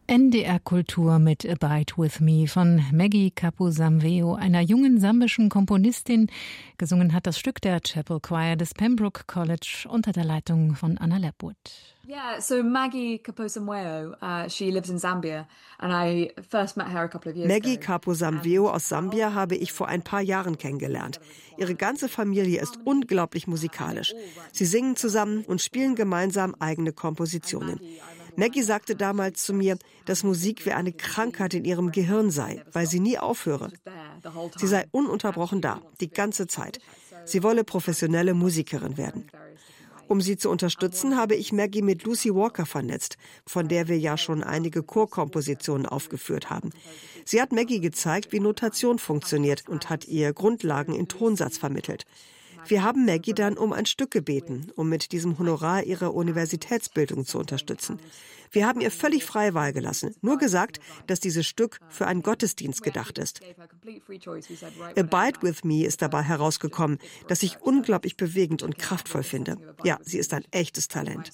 NDR Kultur mit Abide With Me von Maggie Kapusamveo, einer jungen sambischen Komponistin. Gesungen hat das Stück der Chapel Choir des Pembroke College unter der Leitung von Anna Lepwood. Yeah, so Maggie Kapusamveo, she lives in Zambia and I first met her a couple of years ago. Maggie Kapusamveo aus Sambia habe ich vor ein paar Jahren kennengelernt. Ihre ganze Familie ist unglaublich musikalisch. Sie singen zusammen und spielen gemeinsam eigene Kompositionen. Maggie sagte damals zu mir, dass Musik wie eine Krankheit in ihrem Gehirn sei, weil sie nie aufhöre. Sie sei ununterbrochen da, die ganze Zeit. Sie wolle professionelle Musikerin werden. Um sie zu unterstützen, habe ich Maggie mit Lucy Walker vernetzt, von der wir ja schon einige Chorkompositionen aufgeführt haben. Sie hat Maggie gezeigt, wie Notation funktioniert und hat ihr Grundlagen in Tonsatz vermittelt. Wir haben Maggie dann um ein Stück gebeten, um mit diesem Honorar ihre Universitätsbildung zu unterstützen. Wir haben ihr völlig freie Wahl gelassen, nur gesagt, dass dieses Stück für einen Gottesdienst gedacht ist. Abide With Me ist dabei herausgekommen, das ich unglaublich bewegend und kraftvoll finde. Ja, sie ist ein echtes Talent.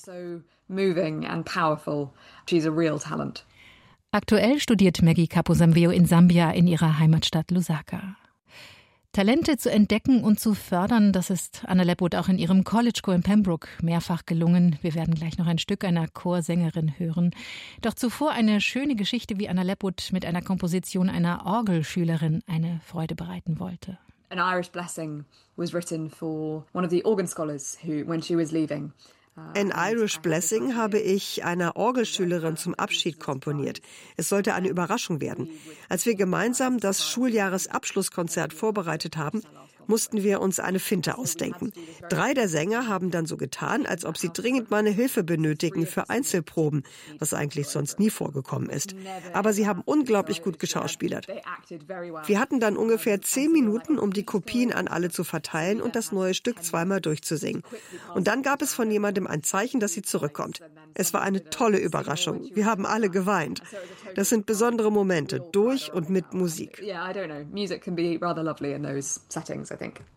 Aktuell studiert Maggie Kapusamveo in Sambia in ihrer Heimatstadt Lusaka. Talente zu entdecken und zu fördern, das ist Anna Lepwood auch in ihrem College-Chor in Pembroke mehrfach gelungen. Wir werden gleich noch ein Stück einer Chorsängerin hören. Doch zuvor eine schöne Geschichte, wie Anna Lepwood mit einer Komposition einer Orgelschülerin eine Freude bereiten wollte. An Irish Blessing was written for one of the organ scholars who, when she was leaving, An Irish Blessing habe ich einer Orgelschülerin zum Abschied komponiert. Es sollte eine Überraschung werden. Als wir gemeinsam das Schuljahresabschlusskonzert vorbereitet haben, mussten wir uns eine Finte ausdenken. 3 der Sänger haben dann so getan, als ob sie dringend meine Hilfe benötigen für Einzelproben, was eigentlich sonst nie vorgekommen ist. Aber sie haben unglaublich gut geschauspielert. Wir hatten dann ungefähr 10 Minuten, um die Kopien an alle zu verteilen und das neue Stück zweimal durchzusingen. Und dann gab es von jemandem ein Zeichen, dass sie zurückkommt. Es war eine tolle Überraschung. Wir haben alle geweint. Das sind besondere Momente, durch und mit Musik. Yeah, I don't know. Music can be rather lovely in those settings, I think.